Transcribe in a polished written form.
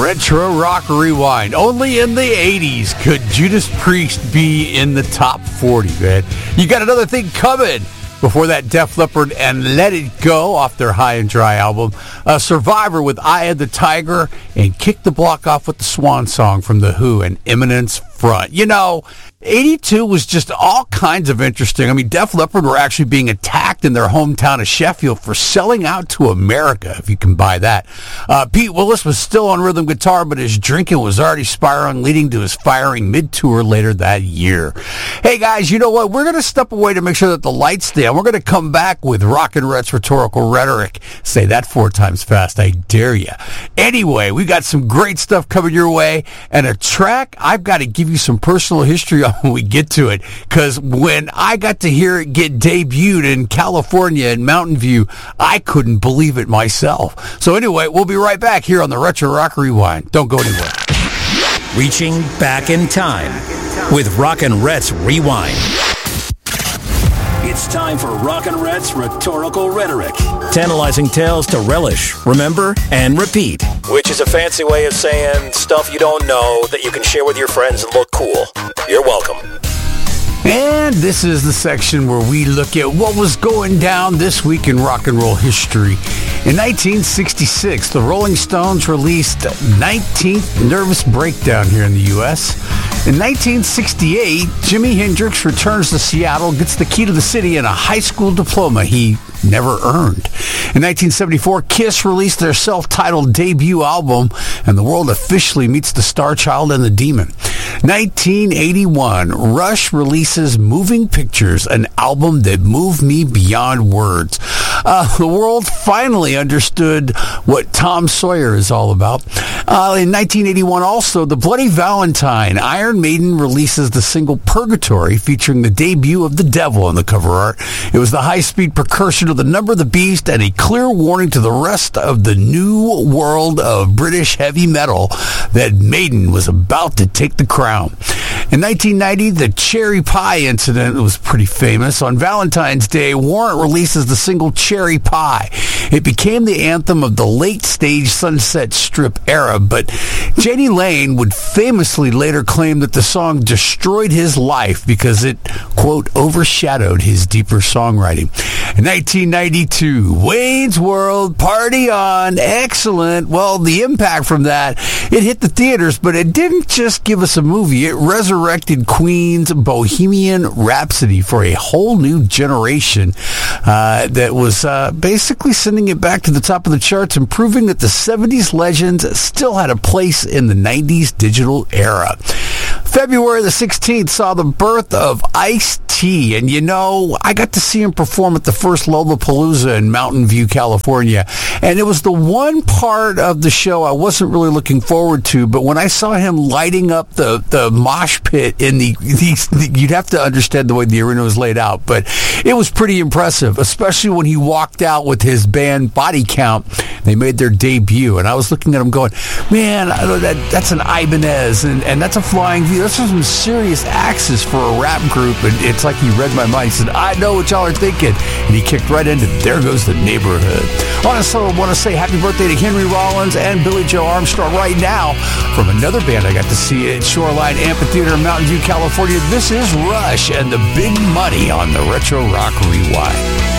Retro Rock Rewind. Only in the 80s could Judas Priest be in the top 40, man. You got another thing coming. Before that, Def Leppard and Let It Go off their High and Dry album. Survivor with Eye of the Tiger, and Kick the Block off with the Swan Song from The Who and Eminence Front. You know, 82 was just all kinds of interesting. I mean, Def Leppard were actually being attacked in their hometown of Sheffield for selling out to America, if you can buy that. Pete Willis was still on rhythm guitar, but his drinking was already spiraling, leading to his firing mid-tour later that year. Hey, guys, you know what? We're going to step away to make sure that the lights stay on. We're going to come back with Rockin' Rhett's Rhetorical Rhetoric. Say that 4 times fast. I dare you. Anyway, we got some great stuff coming your way, and a track I've got to give you some personal history on when we get to it, because when I got to hear it get debuted in California in Mountain View, I couldn't believe it myself. So anyway, we'll be right back here on the Retro Rock Rewind. Don't go anywhere. Reaching back in time with Rockin' Rhett's Rewind. It's time for Rockin' Rhett's Rhetorical Rhetoric. Tantalizing tales to relish, remember, and repeat. Which is a fancy way of saying stuff you don't know that you can share with your friends and look cool. You're welcome. And this is the section where we look at what was going down this week in rock and roll history. In 1966, the Rolling Stones released 19th Nervous Breakdown here in the U.S. In 1968, Jimi Hendrix returns to Seattle, gets the key to the city and a high school diploma he never earned. In 1974, Kiss released their self-titled debut album, and the world officially meets the Star Child and the Demon. 1981, Rush releases Moving Pictures, an album that moved me beyond words. The world finally understood what Tom Sawyer is all about. In 1981 also, The Bloody Valentine, Iron Maiden releases the single Purgatory, featuring the debut of the Devil on the cover art. It was the high-speed precursor to The Number of the Beast and a clear warning to the rest of the new world of British heavy metal that Maiden was about to take the crown. In 1990, the Cherry Pie incident was pretty famous. On Valentine's Day, Warrant releases the single Cherry Pie. It became the anthem of the late-stage Sunset Strip era, but Jenny Lane would famously later claim that the song destroyed his life because it, quote, overshadowed his deeper songwriting. In 1992, Wayne's World, Party On, excellent. Well, the impact from that, it hit the theaters, but it didn't just give us a movie. It resurrected Queen's Bohemian Rhapsody for a whole new generation that was basically sending it back to the top of the charts and proving that the 70s legends still had a place in the 90s digital era. February the 16th saw the birth of Ice-T, and you know, I got to see him perform at the first Lollapalooza in Mountain View, California, and it was the one part of the show I wasn't really looking forward to, but when I saw him lighting up the mosh pit in you'd have to understand the way the arena was laid out, but it was pretty impressive, especially when he walked out with his band Body Count. They made their debut, and I was looking at him going, man, that's an Ibanez, and that's a Flying V. Those are some serious axes for a rap group, and it's like he read my mind. He said, I know what y'all are thinking, and he kicked right into There Goes the Neighborhood. Also, I want to say happy birthday to Henry Rollins and Billy Joe Armstrong right now from another band I got to see at Shoreline Amphitheater in Mountain View, California. This is Rush and the Big Money on the Retro Rock Rewind.